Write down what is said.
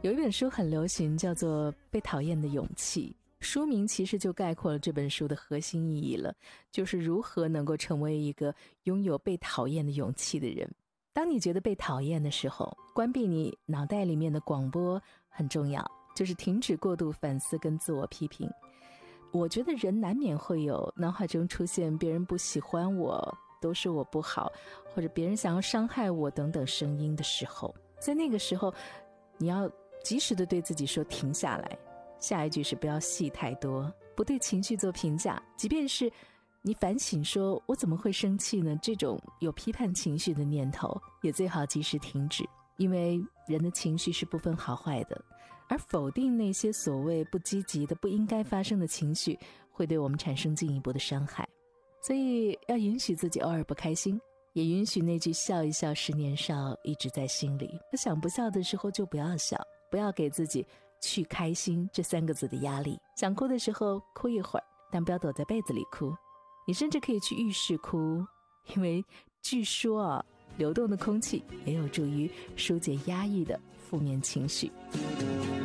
有一本书很流行，叫做《被讨厌的勇气》，书名其实就概括了这本书的核心意义了，就是如何能够成为一个拥有被讨厌的勇气的人。当你觉得被讨厌的时候，关闭你脑袋里面的广播很重要，就是停止过度反思跟自我批评。我觉得人难免会有脑海中出现别人不喜欢我，都是我不好，或者别人想要伤害我等等声音的时候，在那个时候你要及时的对自己说停下来。下一句是不要戏太多，不对情绪做评价，即便是你反省说我怎么会生气呢，这种有批判情绪的念头也最好及时停止，因为人的情绪是不分好坏的，而否定那些所谓不积极的不应该发生的情绪，会对我们产生进一步的伤害。所以要允许自己偶尔不开心，也允许那句笑一笑十年少一直在心里，想不笑的时候就不要笑，不要给自己去开心这3个字的压力。想哭的时候哭一会儿，但不要躲在被子里哭，你甚至可以去浴室哭，因为据说流动的空气也有助于疏解压抑的负面情绪。